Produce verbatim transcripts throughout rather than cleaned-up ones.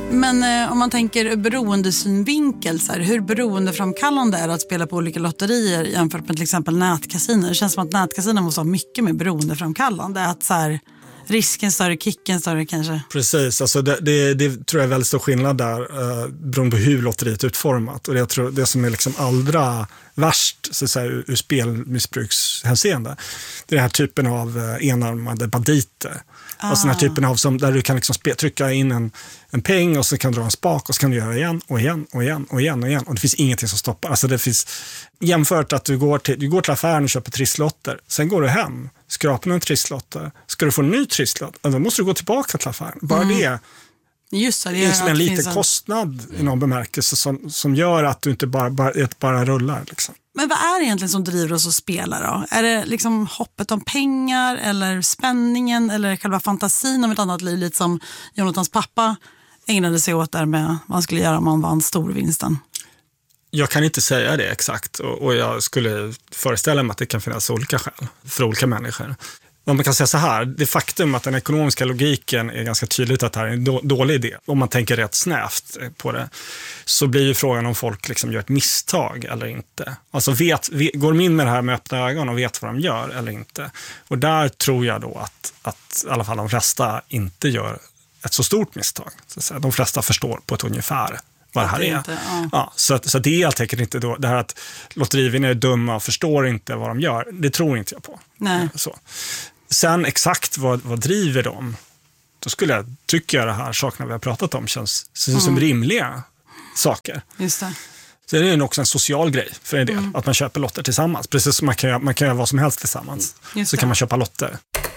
Men eh, om man tänker beroendesynvinkel, så här, hur beroendeframkallande är det att spela på olika lotterier jämfört med till exempel nätkasino? Det känns som att nätkasino måste vara mycket mer beroendeframkallande. Att så här, risken större, kicken större kanske. Precis, alltså det, det, det tror jag är väldigt stor skillnad där eh, beroende på hur lotteriet är utformat. Och det, jag tror, det som är liksom allra värst så att säga, ur, ur spelmissbrukshänseende, det är den här typen av eh, enarmade banditer. Ah. Alltså den här typen av som, där du kan liksom spe, trycka in en, en peng och så kan du dra en spak och så kan du göra igen och igen och igen och igen och igen. Och det finns ingenting som stoppar. Alltså det finns, jämfört att du går till, du går till affären och köper trisslotter. Sen går du hem, skrapar en trisslotter. Ska du få en ny trisslott, då måste du gå tillbaka till affären. Bara mm. det. Just det, det är liksom en liten en... kostnad i någon bemärkelse som, som gör att du inte bara, bara, ett bara rullar. Liksom. Men vad är det egentligen som driver oss att spela då? Är det liksom hoppet om pengar eller spänningen eller själva fantasin om ett annat liv? Lite som Jonathans pappa ägnade sig åt där med vad han skulle göra om man vann storvinsten. Jag kan inte säga det exakt och, och jag skulle föreställa mig att det kan finnas olika skäl för olika människor. Man kan säga så här, det faktum att den ekonomiska logiken är ganska tydligt att det här är en då, dålig idé. Om man tänker rätt snävt på det så blir ju frågan om folk liksom gör ett misstag eller inte. Alltså vet, vet, går de in med det här med öppna ögon och vet vad de gör eller inte. Och där tror jag då att, att i alla fall de flesta inte gör ett så stort misstag. Så att säga. De flesta förstår på ett ungefär vad det här är. Inte, ja. Ja, så, att, så det är helt enkelt inte då, det här att lotterivinnare är dumma och förstår inte vad de gör. Det tror inte jag på. Nej. Så. Sen exakt vad, vad driver dem, då skulle jag tycka det här sakerna vi har pratat om känns mm. som rimliga saker. Just det. Så det är också en social grej för en del, mm. att man köper lotter tillsammans. Precis som man kan, man kan göra vad som helst tillsammans. Just så det. Kan man köpa lotter.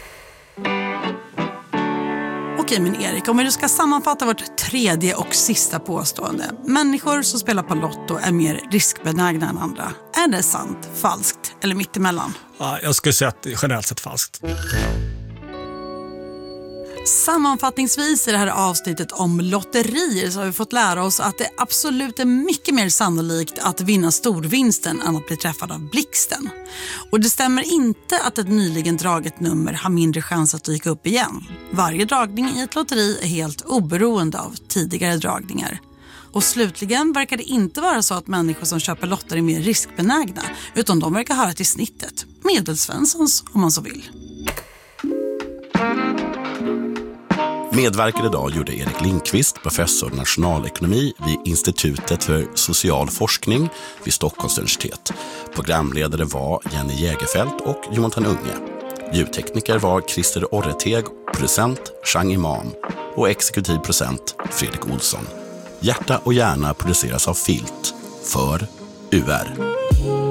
Okej, men Erik, om vi ska sammanfatta vårt tredje och sista påstående. Människor som spelar på lotto är mer riskbenägna än andra. Är det sant, falskt eller mittemellan? Ja, jag skulle säga att det är generellt sett falskt. Sammanfattningsvis i det här avsnittet om lotterier så har vi fått lära oss att det absolut är mycket mer sannolikt att vinna storvinsten än att bli träffad av blixten. Och det stämmer inte att ett nyligen draget nummer har mindre chans att dyka upp igen. Varje dragning i ett lotteri är helt oberoende av tidigare dragningar. Och slutligen verkar det inte vara så att människor som köper lotter är mer riskbenägna, utan de verkar höra till snittet. Medelsvenssons om man så vill. Medverkade idag gjorde Erik Lindqvist, professor i nationalekonomi vid Institutet för social forskning vid Stockholms universitet. Programledare var Jenny Jägerfelt och Jonathan Unge. Ljudtekniker var Christer Orreteg, producent Chang Imam och exekutiv producent Fredrik Olsson. Hjärta och hjärna produceras av Filt för U R.